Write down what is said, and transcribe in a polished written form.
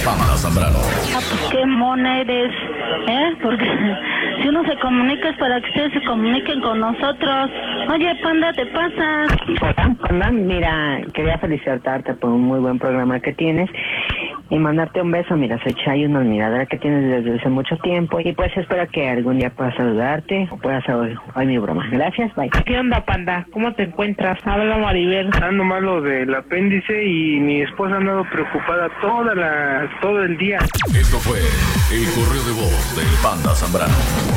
Panda Zambrano. Ah, pues qué mona eres, porque si uno se comunica es para que ustedes se comuniquen con nosotros. Oye, Panda, ¿te pasa? Hola, Panda, mira, quería felicitarte por un muy buen programa que tienes y mandarte un beso. Mira, soy Chay, una admiradora que tienes desde hace mucho tiempo y pues espero que algún día pueda saludarte o pueda hacer hoy mi broma. Gracias, bye. ¿Qué onda, Panda? ¿Cómo te encuentras? Habla Maribel. Ando malo del apéndice y mi esposa ha andado preocupada todo el día. Esto fue el correo de voz del Panda Zambrano.